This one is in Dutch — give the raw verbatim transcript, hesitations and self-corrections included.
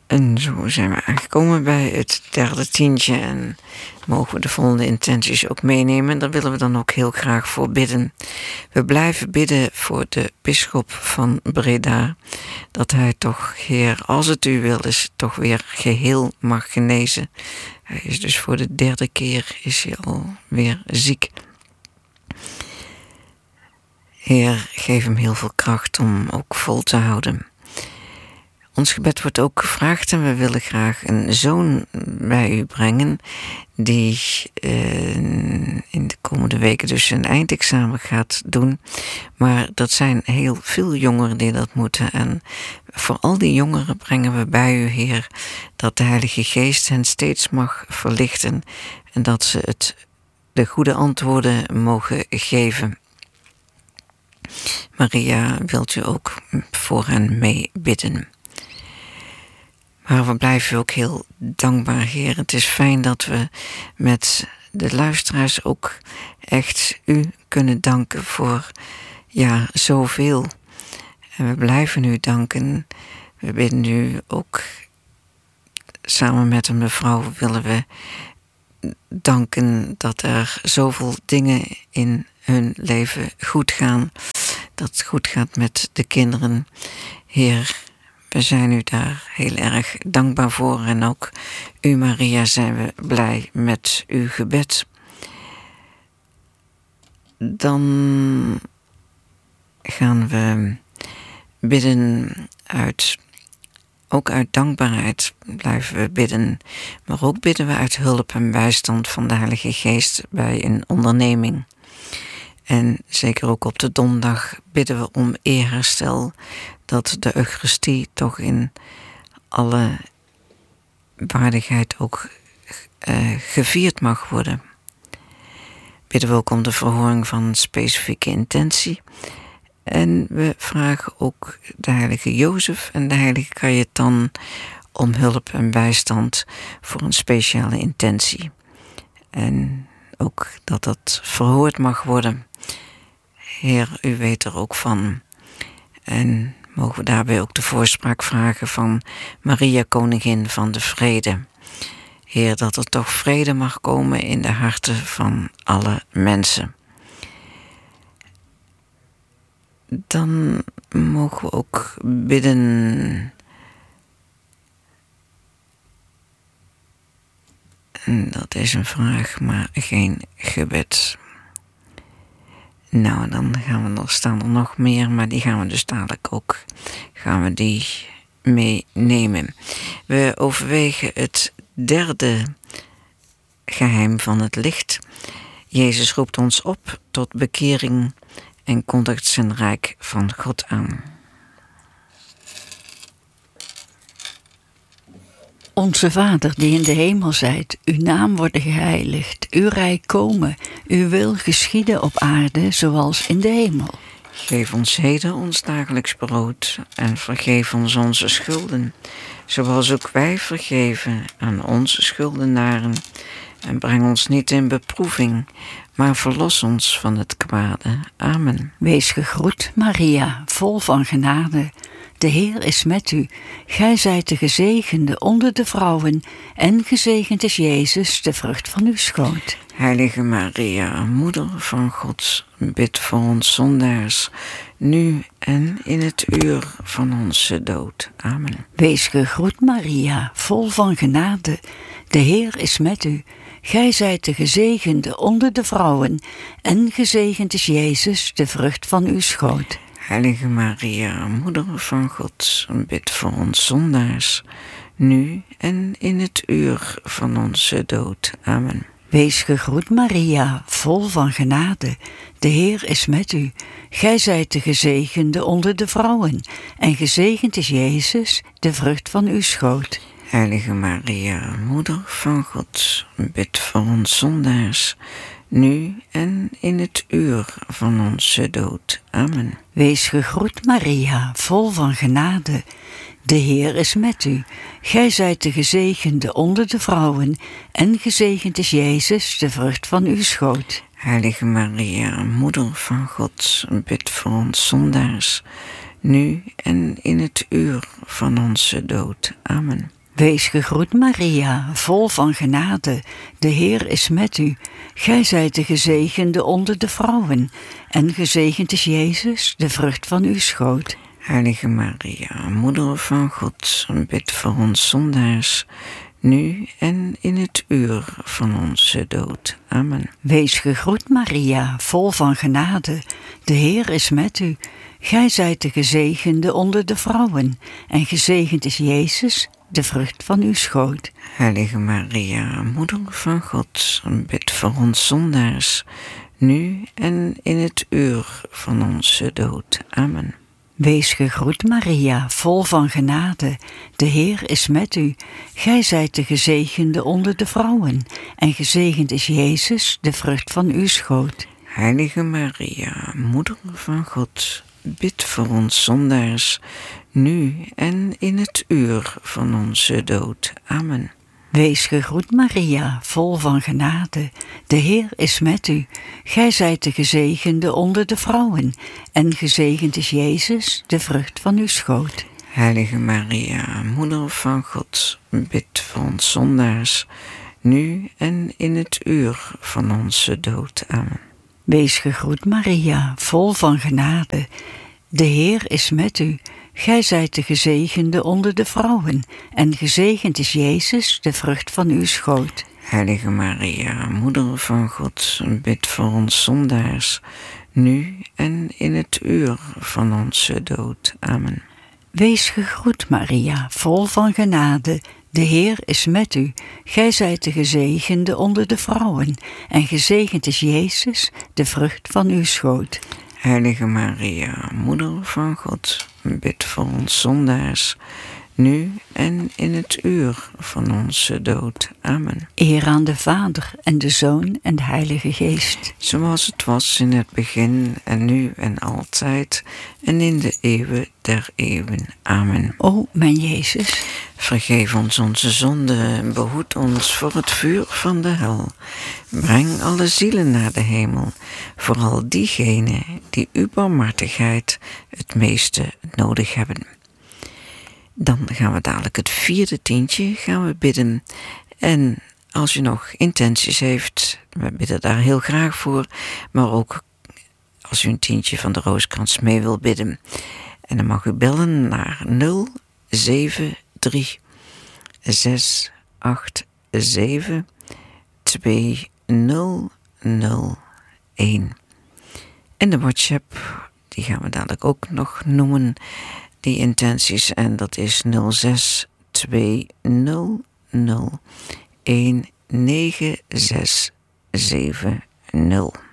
En zo zijn we aangekomen bij het derde tientje en mogen we de volgende intenties ook meenemen. En daar willen we dan ook heel graag voor bidden. We blijven bidden voor de bisschop van Breda, dat hij toch, Heer, als het u wil is, toch weer geheel mag genezen. Hij is dus voor de derde keer is hij al weer ziek. Heer, geef hem heel veel kracht om ook vol te houden. Ons gebed wordt ook gevraagd en we willen graag een zoon bij u brengen die uh, in de komende weken dus een eindexamen gaat doen. Maar dat zijn heel veel jongeren die dat moeten. En voor al die jongeren brengen we bij u, Heer, dat de Heilige Geest hen steeds mag verlichten en dat ze het, de goede antwoorden mogen geven. Maria, wilt u ook voor hen mee bidden? Maar we blijven ook heel dankbaar, Heer. Het is fijn dat we met de luisteraars ook echt u kunnen danken voor ja, zoveel. En we blijven u danken. We bidden u ook samen met een mevrouw willen we danken dat er zoveel dingen in hun leven goed gaan. Dat het goed gaat met de kinderen. Heer, we zijn u daar heel erg dankbaar voor. En ook u, Maria, zijn we blij met uw gebed. Dan gaan we bidden uit, ook uit dankbaarheid blijven we bidden. Maar ook bidden we uit hulp en bijstand van de Heilige Geest bij een onderneming. En zeker ook op de donderdag bidden we om eerherstel, dat de Eucharistie toch in alle waardigheid ook uh, gevierd mag worden. Bidden we ook om de verhoring van een specifieke intentie. En we vragen ook de heilige Jozef en de heilige Cajetan om hulp en bijstand voor een speciale intentie. En ook dat dat verhoord mag worden. Heer, u weet er ook van. En mogen we daarbij ook de voorspraak vragen van Maria, koningin van de vrede. Heer, dat er toch vrede mag komen in de harten van alle mensen. Dan mogen we ook bidden. En dat is een vraag, maar geen gebed. Nou, dan gaan we er, staan er nog meer, maar die gaan we dus dadelijk ook gaan we die meenemen. We overwegen het derde geheim van het licht. Jezus roept ons op tot bekering en kondigt zijn rijk van God aan. Onze Vader die in de hemel zijt, uw naam worden geheiligd, uw rijk komen, uw wil geschieden op aarde zoals in de hemel. Geef ons heden ons dagelijks brood en vergeef ons onze schulden, zoals ook wij vergeven aan onze schuldenaren. En breng ons niet in beproeving, maar verlos ons van het kwade. Amen. Wees gegroet, Maria, vol van genade. De Heer is met u. Gij zijt de gezegende onder de vrouwen, en gezegend is Jezus, de vrucht van uw schoot. Heilige Maria, Moeder van God, bid voor ons zondaars, nu en in het uur van onze dood. Amen. Wees gegroet, Maria, vol van genade. De Heer is met u. Gij zijt de gezegende onder de vrouwen, en gezegend is Jezus, de vrucht van uw schoot. Heilige Maria, Moeder van God, bid voor ons zondaars, nu en in het uur van onze dood. Amen. Wees gegroet, Maria, vol van genade. De Heer is met u. Gij zijt de gezegende onder de vrouwen, en gezegend is Jezus, de vrucht van uw schoot. Heilige Maria, Moeder van God, bid voor ons zondaars, nu en in het uur van onze dood. Amen. Wees gegroet, Maria, vol van genade. De Heer is met u. Gij zijt de gezegende onder de vrouwen, en gezegend is Jezus, de vrucht van uw schoot. Heilige Maria, Moeder van God, bid voor ons zondaars, nu en in het uur van onze dood. Amen. Wees gegroet Maria, vol van genade, de Heer is met u. Gij zijt de gezegende onder de vrouwen, en gezegend is Jezus, de vrucht van uw schoot. Heilige Maria, Moeder van God, bid voor ons zondaars, nu en in het uur van onze dood. Amen. Wees gegroet Maria, vol van genade, de Heer is met u. Gij zijt de gezegende onder de vrouwen, en gezegend is Jezus, de vrucht van uw schoot. Heilige Maria, Moeder van God, bid voor ons zondaars, nu en in het uur van onze dood. Amen. Wees gegroet Maria, vol van genade, de Heer is met u. Gij zijt de gezegende onder de vrouwen, en gezegend is Jezus, de vrucht van uw schoot. Heilige Maria, Moeder van God, bid voor ons zondaars, nu en in het uur van onze dood. Amen. Wees gegroet Maria, vol van genade, de Heer is met u. Gij zijt de gezegende onder de vrouwen, en gezegend is Jezus, de vrucht van uw schoot. Heilige Maria, Moeder van God, bid voor ons zondaars, nu en in het uur van onze dood. Amen. Wees gegroet Maria, vol van genade, de Heer is met u. Gij zijt de gezegende onder de vrouwen, en gezegend is Jezus, de vrucht van uw schoot. Heilige Maria, Moeder van God, bid voor ons zondaars, nu en in het uur van onze dood. Amen. Wees gegroet Maria, vol van genade, de Heer is met u. Gij zijt de gezegende onder de vrouwen, en gezegend is Jezus, de vrucht van uw schoot. Heilige Maria, Moeder van God, bid voor ons zondaars, nu en in het uur van onze dood. Amen. Eer aan de Vader en de Zoon en de Heilige Geest. Zoals het was in het begin en nu en altijd en in de eeuwen der eeuwen. Amen. O mijn Jezus, vergeef ons onze zonden en behoed ons voor het vuur van de hel. Breng alle zielen naar de hemel, vooral diegenen die uw barmhartigheid het meeste nodig hebben. Dan gaan we dadelijk het vierde tientje gaan we bidden. En als u nog intenties heeft, we bidden daar heel graag voor, maar ook als u een tientje van de Rooskrans mee wil bidden. En dan mag u bellen naar nul zeven drie zes acht zeven twee nul nul een. En de WhatsApp, die gaan we dadelijk ook nog noemen, die intenties, en dat is nul zes twee nul nul een negen zes zeven nul.